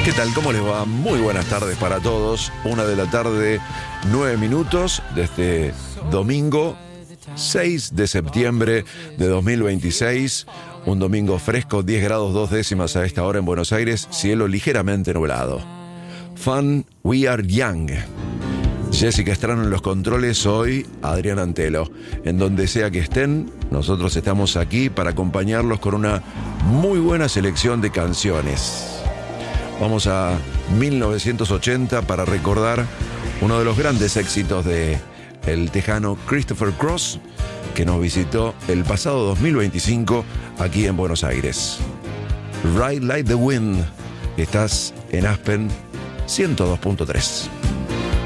¿Qué tal? ¿Cómo les va? Muy buenas tardes para todos. 1:09 p.m. de este domingo 6 de septiembre de 2026. Un domingo fresco, 10 grados 2 décimas a esta hora en Buenos Aires, cielo ligeramente nublado. Fun, We Are Young. Jessica Estrano en los controles, hoy Adrián Antelo. En donde sea que estén, nosotros estamos aquí para acompañarlos con una muy buena selección de canciones. Vamos a 1980 para recordar uno de los grandes éxitos de el tejano Christopher Cross, que nos visitó el pasado 2025 aquí en Buenos Aires. Ride Like the Wind. Estás en Aspen 102.3.